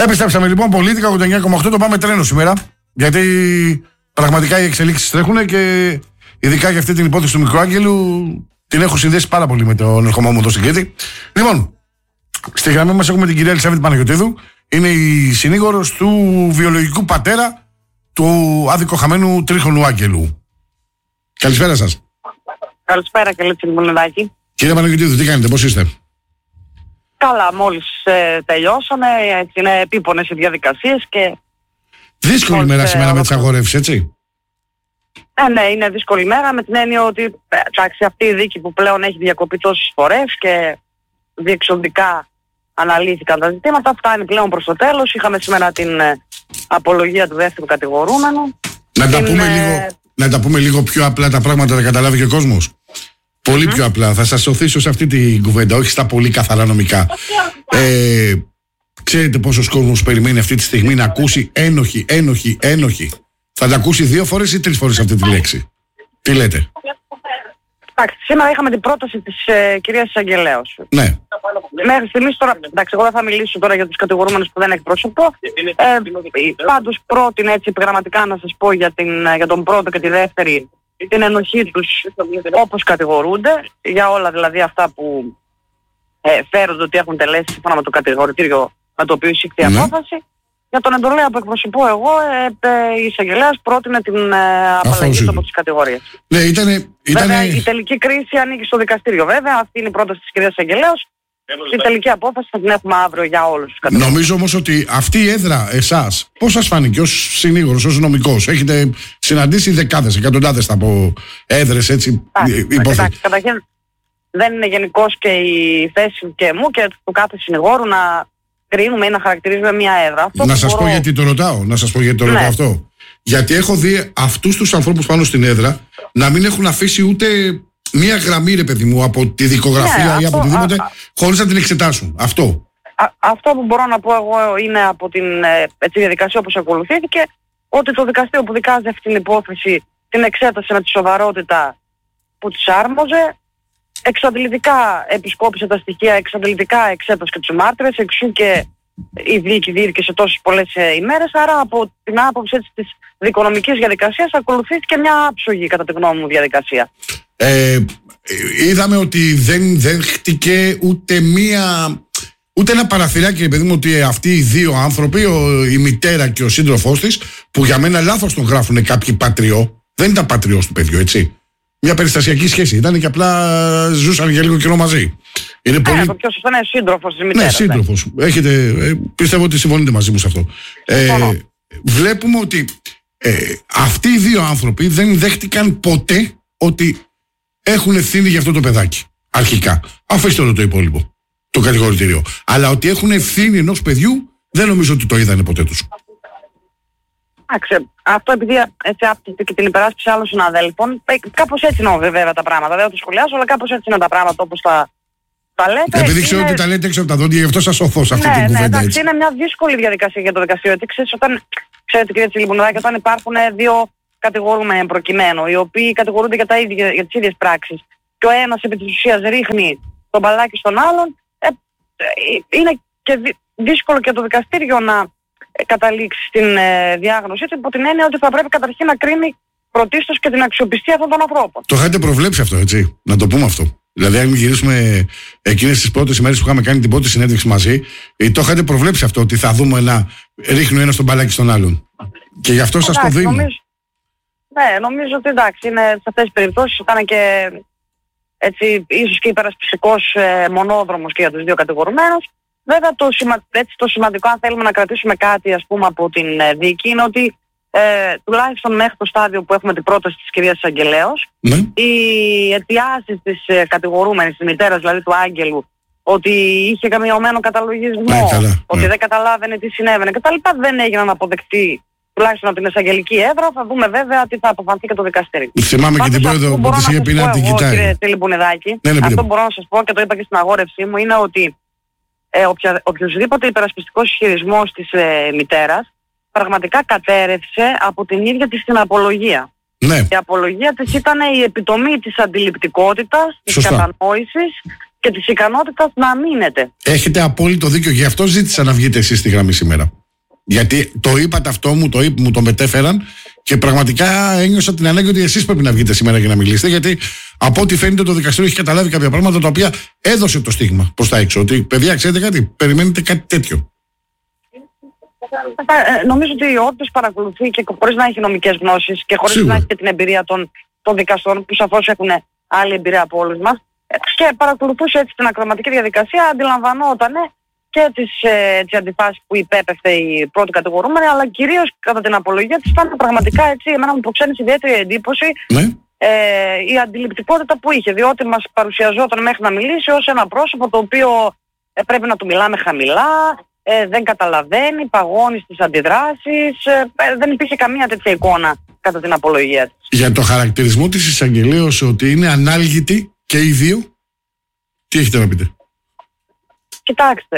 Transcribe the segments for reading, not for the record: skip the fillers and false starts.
Επιστρέψαμε λοιπόν, Πολίτικα 89,8, το πάμε τρένο σήμερα. Γιατί πραγματικά οι εξελίξεις τρέχουν και ειδικά για αυτή την υπόθεση του Μικροάγγελου την έχω συνδέσει πάρα πολύ με τον ερχομό μου εδώ στην Κρήτη. Λοιπόν, στη γραμμή μας έχουμε την κυρία Ελισάβετ Παναγιωτίδου. Είναι η συνήγορος του βιολογικού πατέρα του άδικοχαμένου τρίχωνου Άγγελου. Καλησπέρα σας. Καλησπέρα, καλή Τσιλιμονιδάκη. Κυρία Παναγιωτίδου, τι κάνετε, πώς είστε? Καλά, μόλις τελειώσαμε, έτσι είναι επίπονες οι διαδικασίες και... Δύσκολη μέρα σήμερα με τις αγορεύσεις, έτσι? Ναι, είναι δύσκολη μέρα με την έννοια ότι εντάξει, αυτή η δίκη που πλέον έχει διακοπεί τόσες φορές και διεξοδικά αναλύθηκαν τα ζητήματα, φτάνει πλέον προς το τέλος. Είχαμε σήμερα την απολογία του δεύτερου κατηγορούμενου. Να τα πούμε λίγο πιο απλά τα πράγματα, να καταλάβει και ο κόσμος. Πολύ πιο απλά. Θα σας οθήσω σε αυτή την κουβέντα, όχι στα πολύ καθαρά νομικά. Ξέρετε πόσος κόσμος περιμένει αυτή τη στιγμή να ακούσει ένοχη. Θα τα ακούσει 2 φορές ή 3 φορές αυτή τη λέξη? Τι λέτε? Εντάξει, σήμερα είχαμε την πρόταση της κυρίας Εισαγγελέως. Ναι. Μέχρι στιγμής τώρα, εντάξει, εγώ δεν θα μιλήσω τώρα για τους κατηγορούμενους που δεν εκπροσωπώ. Πάντως πρότεινε έτσι επιγραμματικά να σας πω για τον πρώτο και τη δεύτερη την ενοχή τους όπως κατηγορούνται, για όλα δηλαδή αυτά που φέρονται ότι έχουν τελέσει σύμφωνα με το κατηγορητήριο με το οποίο εισήχθη η απόφαση. Για τον εντολέα που εκπροσωπώ εγώ, η εισαγγελέας πρότεινε την απαλλαγή από τις κατηγορίες. Ναι, βέβαια η τελική κρίση ανήκει στο δικαστήριο. Βέβαια, αυτή είναι η πρόταση της κυρίας εισαγγελέας. Η τελική απόφαση θα την έχουμε αύριο για όλους τους κατηγορούμενους. Νομίζω όμως ότι αυτή η έδρα εσάς, πώς σας φάνηκε ως συνήγορος, ως νομικός? Έχετε συναντήσει δεκάδες, εκατοντάδες από έδρες, έτσι, εντάξει, καταρχήν δεν είναι γενικώς και η θέση και μου και του κάθε συνηγόρου να κρίνουμε ή να χαρακτηρίζουμε μια έδρα. Να σας πω γιατί το ρωτάω, ρωτάω αυτό. Γιατί έχω δει αυτούς τους ανθρώπους πάνω στην έδρα να μην έχουν αφήσει ούτε μία γραμμή, ρε παιδί μου, από τη δικογραφία ή από οτιδήποτε, χωρίς να την εξετάσουν. Αυτό που μπορώ να πω εγώ είναι από την διαδικασία όπως ακολουθήθηκε, ότι το δικαστήριο που δικάζει αυτή την υπόθεση την εξέτασε με τη σοβαρότητα που της άρμοζε, εξαντλητικά επισκόπησε τα στοιχεία, εξαντλητικά εξέτασε και τους μάρτυρες, εξού και η δίκη διήρκησε τόσες πολλές ημέρες, άρα από την άποψη της δικονομικής διαδικασίας ακολουθήθηκε μια άψογη, κατά τη γνώμη μου, διαδικασία. Είδαμε ότι δεν δέχτηκε ούτε ένα παραθυράκι, παιδί μου, ότι αυτοί οι 2 άνθρωποι, η μητέρα και ο σύντροφός της, που για μένα λάθος τον γράφουν κάποιοι πατριό, δεν ήταν πατριός του παιδιού, έτσι. Μια περιστασιακή σχέση ήταν και απλά ζούσαν για λίγο καιρό μαζί. Είναι πολύ... Το πιο σωστό είναι σύντροφος της μητέρας. Ναι, σύντροφος. Πιστεύω ότι συμφωνείτε μαζί μου σε αυτό. Βλέπουμε ότι αυτοί οι 2 άνθρωποι δεν δέχτηκαν ποτέ ότι έχουν ευθύνη για αυτό το παιδάκι. Αρχικά. Αφήστε όλο το υπόλοιπο. Το κατηγορητήριο. Αλλά ότι έχουν ευθύνη ενός παιδιού, δεν νομίζω ότι το είδανε ποτέ τους. Αυτό επειδή έτσι άπτεται και την υπεράσπιση άλλων συναδέλφων, κάπως έτσι είναι βέβαια τα πράγματα. Δεν θα το σχολιάσω, αλλά κάπως έτσι είναι τα πράγματα όπως τα λέτε. Επειδή ξέρω ότι τα λέτε έξω από τα δόντια, γι' αυτό σας οθώ σε αυτή την κουβέντα. Ναι, εντάξει, είναι μια δύσκολη διαδικασία για το δικαστήριο. Ξέρετε, κυρία Τσιλιμονιδάκη, όταν υπάρχουν 2 κατηγορούμενοι προκειμένου, οι οποίοι κατηγορούνται για τις ίδιες πράξεις, και ο ένας επί της ουσίας ρίχνει τον μπαλάκι στον άλλον, είναι και δύσκολο και το δικαστήριο να καταλήξει στην διάγνωση του, υπό την έννοια ότι θα πρέπει καταρχήν να κρίνει πρωτίστως και την αξιοπιστία αυτών των ανθρώπων. Το είχατε προβλέψει αυτό, έτσι, να το πούμε αυτό. Δηλαδή, αν γυρίσουμε εκείνες τις πρώτες ημέρες που είχαμε κάνει την πρώτη συνέντευξη μαζί, το είχατε προβλέψει αυτό, ότι θα δούμε να ρίχνει ο ένας τον μπαλάκι στον άλλον. Και γι' αυτό σας το δίνω. Νομίζω ότι εντάξει, είναι σε αυτές τις περιπτώσεις ήταν και έτσι, ίσως και υπερασπιστικός μονόδρομος και για τους 2 κατηγορουμένους. Βέβαια το σημαντικό, αν θέλουμε να κρατήσουμε κάτι, ας πούμε, από την δίκη, είναι ότι τουλάχιστον μέχρι το στάδιο που έχουμε την πρόταση της κυρίας Εισαγγελέως, οι αιτιάσεις της κατηγορούμενης, της μητέρας δηλαδή του Άγγελου, ότι είχε καμιωμένο καταλογισμό, ότι δεν καταλάβαινε τι συνέβαινε κτλ., δεν έγιναν αποδεκτοί τουλάχιστον από την εισαγγελική έδρα. Θα δούμε βέβαια τι θα αποφανθεί και το δικαστήριο. Θυμάμαι και την πρόεδρο που της είχε πει να την κοιτάει. Κύριε Τσιλιμονιδάκη, αυτό που μπορώ να σας πω και το είπα και στην αγόρευσή μου, είναι ότι οποιοσδήποτε υπερασπιστικός ισχυρισμός της μητέρας πραγματικά κατέρευσε από την ίδια της την απολογία. Ναι. Η απολογία της ήταν η επιτομή της αντιληπτικότητας, της κατανόησης και της ικανότητας να αμήνεται. Έχετε απόλυτο δίκιο. Γι' αυτό ζήτησα να βγείτε εσείς στη γραμμή σήμερα. Γιατί το είπατε αυτό, μου το μετέφεραν και πραγματικά ένιωσα την ανάγκη ότι εσείς πρέπει να βγείτε σήμερα και να μιλήσετε. Γιατί από ό,τι φαίνεται το δικαστήριο έχει καταλάβει κάποια πράγματα τα οποία έδωσε το στίγμα προς τα έξω. Ότι παιδιά, ξέρετε κάτι, περιμένετε κάτι τέτοιο. Νομίζω ότι όποιος παρακολουθεί και χωρίς να έχει νομικές γνώσεις και χωρίς να έχει και την εμπειρία των δικαστών, που σαφώς έχουν άλλη εμπειρία από όλους μας, και παρακολουθούσε έτσι την ακροματική διαδικασία, αντιλαμβανόταν και τις αντιφάσεις που υπέπεφτε η πρώτη κατηγορούμενη, αλλά κυρίως κατά την απολογία της ήταν πραγματικά έτσι, εμένα μου προξένησε ιδιαίτερη εντύπωση η αντιληπτικότητα που είχε, διότι μας παρουσιαζόταν μέχρι να μιλήσει ως ένα πρόσωπο το οποίο πρέπει να του μιλάμε χαμηλά, δεν καταλαβαίνει, παγώνει στις αντιδράσεις, δεν υπήρχε καμία τέτοια εικόνα κατά την απολογία της. Για το χαρακτηρισμό της εισαγγελέως ότι είναι ανάλγητη και οι δύο, τι έχετε να πείτε? Κοιτάξτε,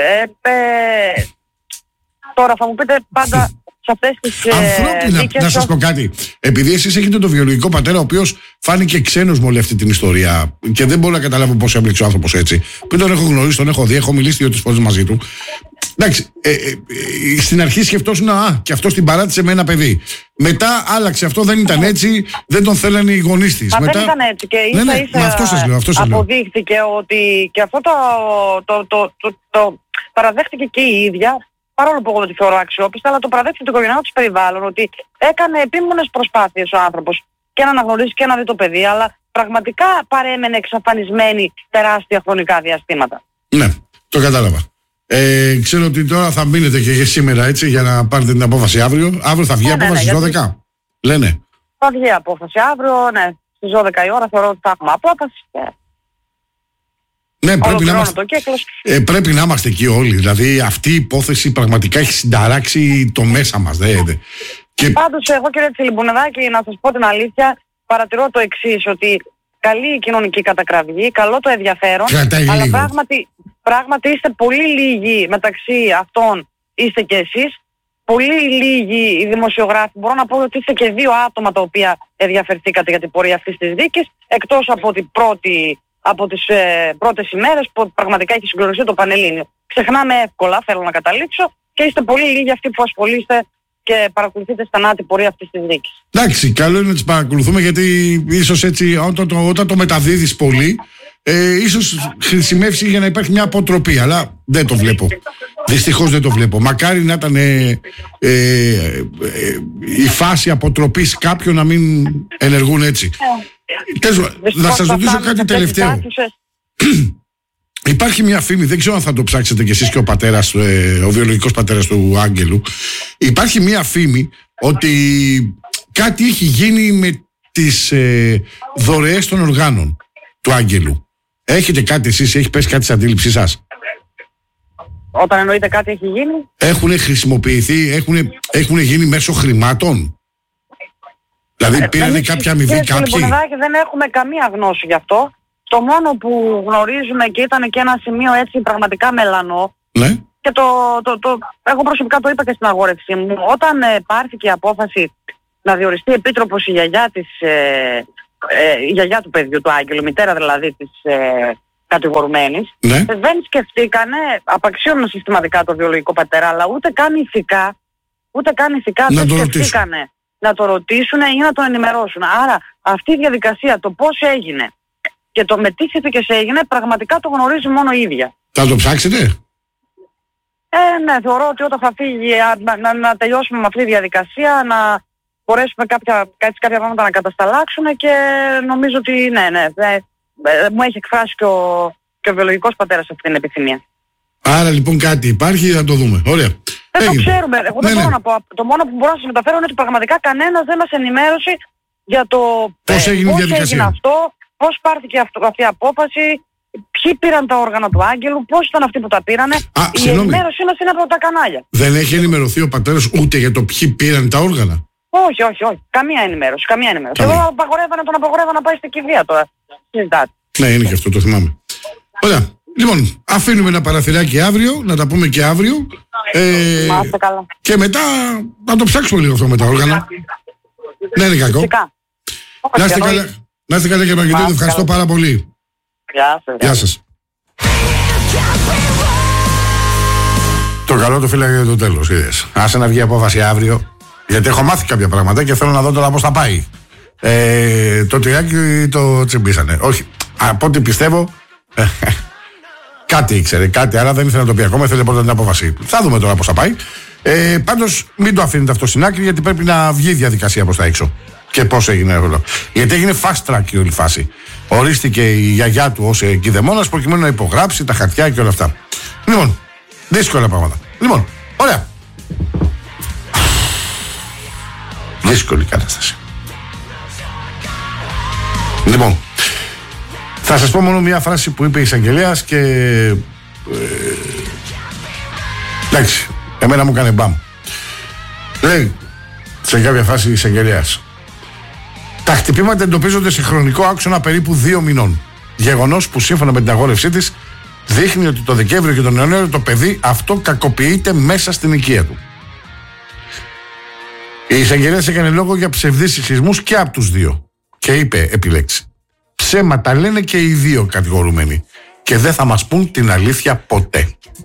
τώρα θα μου πείτε πάντα σε αυτές τις ανθρώπινα, να σας πω κάτι. Επειδή εσείς έχετε τον βιολογικό πατέρα, ο οποίος φάνηκε ξένος με όλη αυτή την ιστορία και δεν μπορώ να καταλάβω πώς έμπλεξε ο άνθρωπος έτσι. Πριν τον έχω γνωρίσει, τον έχω δει, έχω μιλήσει 2-3 φορές μαζί του. Εντάξει, στην αρχή σκεφτόσουν και αυτό την παράτησε με ένα παιδί. Μετά άλλαξε, αυτό δεν ήταν έτσι, δεν τον θέλανε οι γονείς της. Μετά... δεν ήταν έτσι και ίσα-ίσα αποδείχθηκε ότι και αυτό το παραδέχτηκε και η ίδια, παρόλο που εγώ δεν τη θεωρώ αξιόπιστα, αλλά το παραδέχτηκε το οικογενειακό της περιβάλλον, ότι έκανε επίμονες προσπάθειες ο άνθρωπος και να αναγνωρίσει και να δει το παιδί, αλλά πραγματικά παρέμενε εξαφανισμένη τεράστια χρονικά διαστήματα. Ναι, το κατάλαβα. Ξέρω ότι τώρα θα μείνετε και σήμερα έτσι για να πάρετε την απόφαση αύριο. Αύριο θα βγει απόφαση στις 12. Λένε. Θα βγει απόφαση αύριο, ναι. Στις 12 η ώρα θεωρώ ότι θα έχουμε απόφαση. Ναι, πρέπει να είμαστε εκεί όλοι. Δηλαδή αυτή η υπόθεση πραγματικά έχει συνταράξει το μέσα μας. Πάντως εγώ, κύριε Τσιλιμπουνεδάκη, να σας πω την αλήθεια, παρατηρώ το εξής, ότι καλή η κοινωνική κατακραυγή, καλό το ενδιαφέρον, αλλά πράγματι είστε πολύ λίγοι μεταξύ αυτών, είστε και εσείς, πολύ λίγοι οι δημοσιογράφοι. Μπορώ να πω ότι είστε και 2 άτομα τα οποία ενδιαφερθήκατε για την πορεία αυτής της δίκης, εκτός από τις πρώτες ημέρες που πραγματικά έχει συγκλονιστεί το Πανελλήνιο. Ξεχνάμε εύκολα, θέλω να καταλήξω, και είστε πολύ λίγοι αυτοί που ασχολείστε και παρακολουθείτε στενά την πορεία αυτής της δίκης. Εντάξει, καλό είναι να τις παρακολουθούμε, γιατί ίσως έτσι όταν το μεταδίδεις πολύ, ίσως χρησιμεύσει για να υπάρχει μια αποτροπή, αλλά δεν το βλέπω. Δυστυχώς δεν το βλέπω. Μακάρι να ήταν η φάση αποτροπής κάποιων να μην ενεργούν έτσι. Να σας ρωτήσω κάτι τελευταίο. Υπάρχει μια φήμη, δεν ξέρω αν θα το ψάξετε κι εσείς και ο πατέρας, ο βιολογικός πατέρας του Άγγελου. Υπάρχει μια φήμη ότι κάτι έχει γίνει με τις δωρεές των οργάνων του Άγγελου. Έχετε κάτι εσείς, έχει πέσει κάτι στην αντίληψή σας? Όταν εννοείται κάτι έχει γίνει? Έχουν χρησιμοποιηθεί, έχουν γίνει μέσω χρημάτων? Δηλαδή πήρανε κάποια αμοιβή κάποιοι? Δεν έχουμε καμία γνώση γι' αυτό. Το μόνο που γνωρίζουμε, και ήταν και ένα σημείο έτσι πραγματικά μελανό, ναι. Και εγώ προσωπικά το είπα και στην αγόρευσή μου, όταν πάρθηκε η απόφαση να διοριστεί επίτροπος η γιαγιά του παιδιού του Άγγελου, μητέρα δηλαδή της κατηγορουμένης, ναι. Δεν σκεφτήκανε, απαξίωναν συστηματικά το βιολογικό πατέρα, αλλά ούτε καν ηθικά δεν σκεφτήκανε να το ρωτήσουν ή να τον ενημερώσουν. Άρα αυτή η διαδικασία, το πώς έγινε και το με τι συνθήκες έγινε, πραγματικά το γνωρίζει μόνο η ίδια. Θα το ψάξετε? Ναι, θεωρώ ότι όταν θα φύγει να τελειώσουμε με αυτή τη διαδικασία, να μπορέσουμε κάποια πράγματα να κατασταλάξουμε, και νομίζω ότι ναι, μου έχει εκφράσει και ο βιολογικός πατέρας αυτή την επιθυμία. Άρα λοιπόν κάτι υπάρχει, θα το δούμε. Ωραία. Δεν το ξέρουμε. Εγώ δεν μπορώ να πω. Το μόνο που μπορώ να σας μεταφέρω είναι ότι πραγματικά κανένας δεν μας ενημέρωσε για το πώς έγινε αυτό, πώς πάρθηκε αυτή η απόφαση, ποιοι πήραν τα όργανα του Άγγελου, πώς ήταν αυτοί που τα πήρανε. Η ενημέρωσή μας είναι από τα κανάλια. Δεν έχει ενημερωθεί ο πατέρας ούτε για το ποιοι πήραν τα όργανα? Όχι. Καμία ενημέρωση. Εγώ τον απαγορεύα να πάει στην κηδεία τώρα. Συζητάτε. Ναι, είναι και αυτό, το θυμάμαι. Ωραία. Λοιπόν, αφήνουμε ένα παραθυράκι αύριο, να τα πούμε και αύριο. Καλά. Και μετά να το ψάξουμε λίγο αυτό με τα όργανα. Δεν είναι κακό. Να είστε καλά, κύριε Μαργεντίδη, ευχαριστώ πάρα πολύ. Γεια σας. Το καλό του φύλαγε για το τέλος. Άσε να βγει απόφαση αύριο. Γιατί έχω μάθει κάποια πράγματα και θέλω να δω τώρα πώς θα πάει. Το Τριάκι το τσιμπήσανε. Όχι. Από ό,τι πιστεύω. Κάτι ήξερε, κάτι. Άρα δεν ήθελε να το πει ακόμα. Ήθελε πρώτα την απόφαση. Θα δούμε τώρα πώς θα πάει. Πάντως μην το αφήνετε αυτό στην άκρη, γιατί πρέπει να βγει η διαδικασία προς τα έξω. Και πώς έγινε αυτό. Γιατί έγινε fast track η όλη φάση. Ορίστηκε η γιαγιά του ως κηδεμόνας προκειμένου να υπογράψει τα χαρτιά και όλα αυτά. Λοιπόν, δύσκολα πράγματα. Λοιπόν, ωραία. Δύσκολη κατάσταση. Λοιπόν, θα σας πω μόνο μια φράση που είπε η εισαγγελέας και εντάξει, εμένα μου έκανε μπαμ. Λέει σε κάποια φάση η εισαγγελέας: τα χτυπήματα εντοπίζονται σε χρονικό άξονα περίπου 2 μηνών. Γεγονός που σύμφωνα με την αγόρευσή της δείχνει ότι το Δεκέμβριο και τον Ιανουάριο το παιδί αυτό κακοποιείται μέσα στην οικία του. Η εισαγγελέας έκανε λόγο για ψευδείς συσχισμούς και από τους δύο. Και είπε επιλέξει: ψέματα λένε και οι δύο κατηγορούμενοι και δεν θα μας πούν την αλήθεια ποτέ.